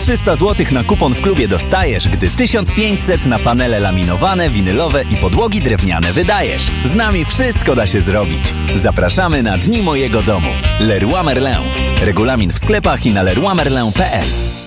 300 zł na kupon w klubie dostajesz, gdy 1500 na panele laminowane, winylowe i podłogi drewniane wydajesz. Z nami wszystko da się zrobić. Zapraszamy na Dni Mojego Domu. Leroy Merlin. Regulamin w sklepach i na leroymerlin.pl.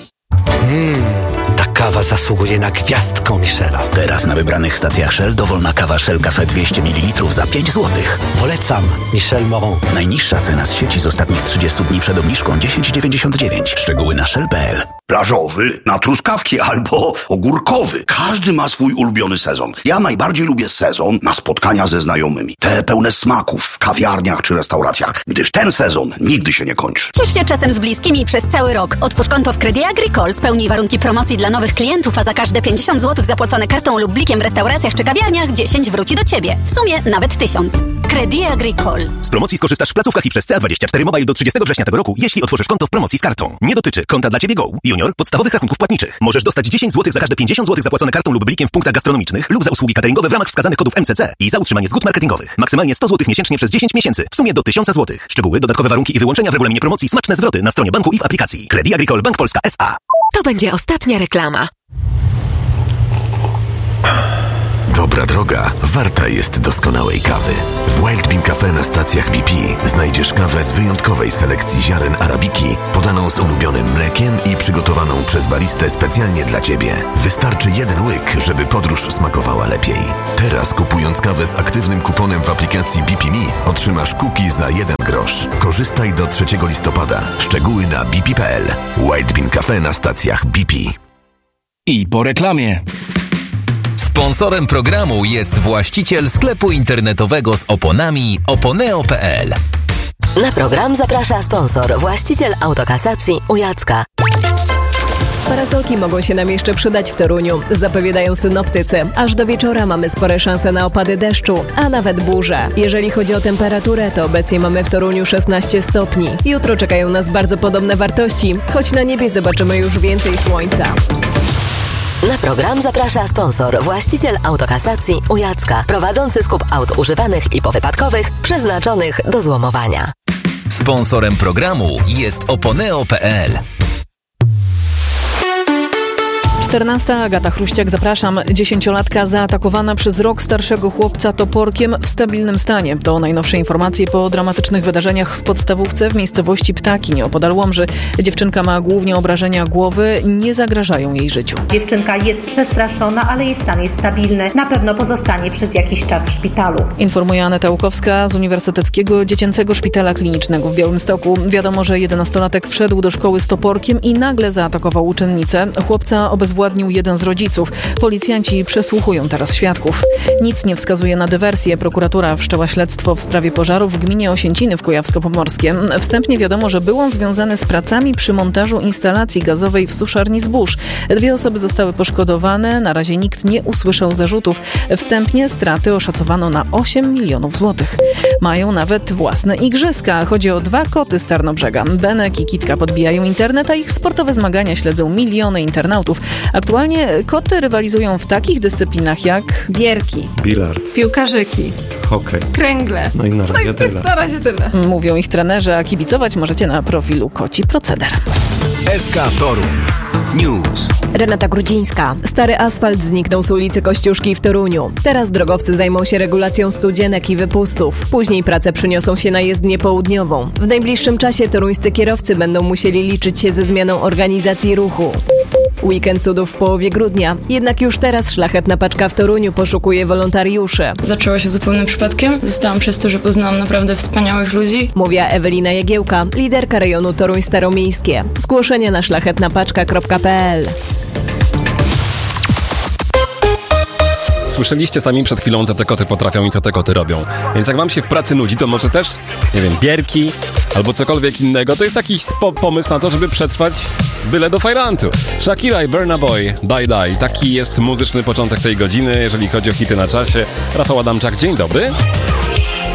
Ta kawa zasługuje na gwiazdkę Michela. Teraz na wybranych stacjach Shell dowolna kawa Shell Cafe 200 ml za 5 zł. Polecam Michel Moron. Najniższa cena z sieci z ostatnich 30 dni przed obniżką 10,99. Szczegóły na shell.pl. Plażowy, na truskawki albo ogórkowy. Każdy ma swój ulubiony sezon. Ja najbardziej lubię sezon na spotkania ze znajomymi. Te pełne smaków w kawiarniach czy restauracjach, gdyż ten sezon nigdy się nie kończy. Ciesz się czasem z bliskimi przez cały rok. Otwórz konto w Crédit Agricole, spełnij warunki promocji dla nowych klientów, a za każde 50 zł zapłacone kartą lub blikiem w restauracjach czy kawiarniach 10 wróci do Ciebie. W sumie nawet 1000. Crédit Agricole. Z promocji skorzystasz w placówkach i przez CA24 Mobile do 30 września tego roku, jeśli otworzysz konto w promocji z kartą. Nie dotyczy konta dla Ciebie Go, Junior, podstawowych rachunków płatniczych. Możesz dostać 10 zł za każde 50 zł zapłacone kartą lub blikiem w punktach gastronomicznych lub za usługi cateringowe w ramach wskazanych kodów MCC i za utrzymanie zgód marketingowych. Maksymalnie 100 zł miesięcznie przez 10 miesięcy. W sumie do 1000 zł. Szczegóły, dodatkowe warunki i wyłączenia w regulaminie promocji, smaczne zwroty na stronie banku i w aplikacji. Crédit Agricole Bank Polska S.A. To będzie ostatnia reklama. Dobra droga warta jest doskonałej kawy. W Wild Bean Cafe na stacjach BP znajdziesz kawę z wyjątkowej selekcji ziaren arabiki, podaną z ulubionym mlekiem i przygotowaną przez baristę specjalnie dla Ciebie. Wystarczy jeden łyk, żeby podróż smakowała lepiej. Teraz kupując kawę z aktywnym kuponem w aplikacji BP Me otrzymasz cookie za 1 grosz. Korzystaj do 3 listopada. Szczegóły na bp.pl. Wild Bean Cafe na stacjach BP. I po reklamie. Sponsorem programu jest właściciel sklepu internetowego z oponami oponeo.pl. Na program zaprasza sponsor, właściciel autokasacji u Jacka. Parasolki mogą się nam jeszcze przydać w Toruniu, zapowiadają synoptycy. Aż do wieczora mamy spore szanse na opady deszczu, a nawet burze. Jeżeli chodzi o temperaturę, to obecnie mamy w Toruniu 16 stopni. Jutro czekają nas bardzo podobne wartości, choć na niebie zobaczymy już więcej słońca. Na program zaprasza sponsor, właściciel autokasacji u Jacka, prowadzący skup aut używanych i powypadkowych przeznaczonych do złomowania. Sponsorem programu jest oponeo.pl. 14. Agata Chruściak, zapraszam. 10-latka zaatakowana przez rok starszego chłopca toporkiem w stabilnym stanie. To najnowsze informacje po dramatycznych wydarzeniach w podstawówce w miejscowości Ptaki nieopodal Łomży. Dziewczynka ma głównie obrażenia głowy, nie zagrażają jej życiu. Dziewczynka jest przestraszona, ale jej stan jest stabilny. Na pewno pozostanie przez jakiś czas w szpitalu. Informuje Aneta Łukowska z Uniwersyteckiego Dziecięcego Szpitala Klinicznego w Białymstoku. Wiadomo, że 11-latek wszedł do szkoły z toporkiem i nagle zaatakował uczennicę. Chłopca obezwładnił jeden z rodziców. Policjanci przesłuchują teraz świadków. Nic nie wskazuje na dywersję. Prokuratura wszczęła śledztwo w sprawie pożaru w gminie Osięciny w Kujawsko-Pomorskiem. Wstępnie wiadomo, że był on związany z pracami przy montażu instalacji gazowej w suszarni zbóż. 2 osoby zostały poszkodowane. Na razie nikt nie usłyszał zarzutów. Wstępnie straty oszacowano na 8 milionów złotych. Mają nawet własne igrzyska. Chodzi o 2 koty z Tarnobrzega. Benek i Kitka podbijają internet, a ich sportowe zmagania śledzą miliony internautów. Aktualnie koty rywalizują w takich dyscyplinach jak bierki, bilard, piłkarzyki, hokej, kręgle. No i na razie tyle. Mówią ich trenerzy, a kibicować możecie na profilu Koci Proceder. SK Toruń News. Renata Grudzińska. Stary asfalt zniknął z ulicy Kościuszki w Toruniu. Teraz drogowcy zajmą się regulacją studzienek i wypustów. Później prace przyniosą się na jezdnię południową. W najbliższym czasie toruńscy kierowcy będą musieli liczyć się ze zmianą organizacji ruchu. Weekend cudów w połowie grudnia. Jednak już teraz szlachetna paczka w Toruniu poszukuje wolontariuszy. Zaczęło się zupełnym przypadkiem. Zostałam przez to, że poznałam naprawdę wspaniałych ludzi. Mówiła Ewelina Jagiełka, liderka rejonu Toruń Staromiejskie. Zgłoszenia na szlachetnapaczka.pl. Słyszeliście sami przed chwilą, co te koty potrafią i co te koty robią. Więc jak wam się w pracy nudzi, to może też, nie wiem, bierki albo cokolwiek innego. To jest jakiś pomysł na to, żeby przetrwać byle do Fajrantu. Shakira i Burna Boy, Die Die. Taki jest muzyczny początek tej godziny, jeżeli chodzi o hity na czasie. Rafał Adamczak, dzień dobry.